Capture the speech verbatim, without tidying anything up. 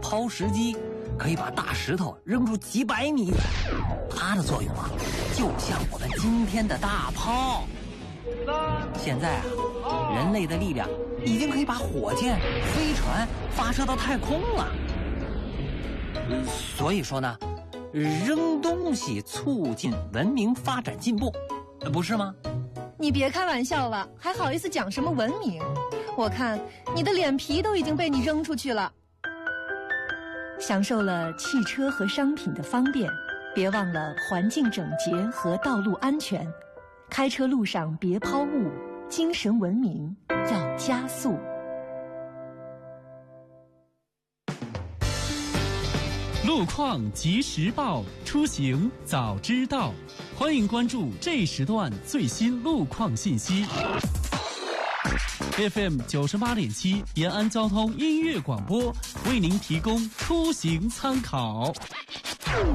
抛石机，可以把大石头扔出几百米远。它的作用啊，就像我们今天的大炮。现在啊，人类的力量已经可以把火箭、飞船发射到太空了。所以说呢，扔东西促进文明发展进步，不是吗？ 你别开玩笑了，还好意思讲什么文明？我看你的脸皮都已经被你扔出去了。享受了汽车和商品的方便，别忘了环境整洁和道路安全。开车路上别抛物，精神文明要加速。 路况及时报，出行早知道。欢迎关注这时段最新路况信息。F M 九十八点七延安交通音乐广播为您提供出行参考。